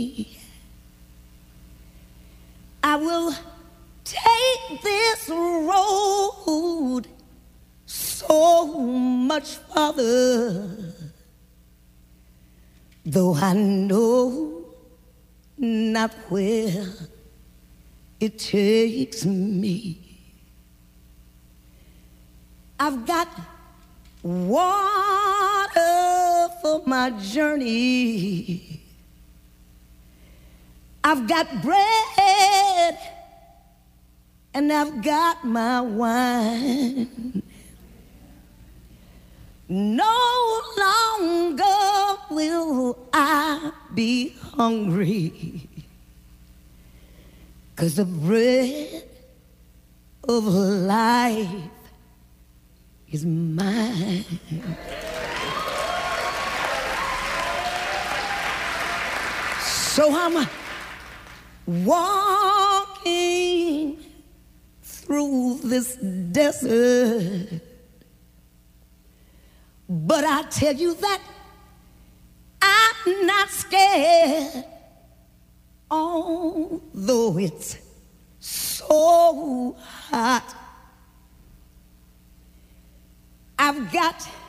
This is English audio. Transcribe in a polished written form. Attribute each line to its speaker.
Speaker 1: I will take this road so much farther, though I know not where it takes me. I've got water for my journey. I've got bread and I've got my wine. No longer will I be hungry, 'cause the bread of life is mine. So I'm walking through this desert, but I tell you that I'm not scared, although it's so hot. I've got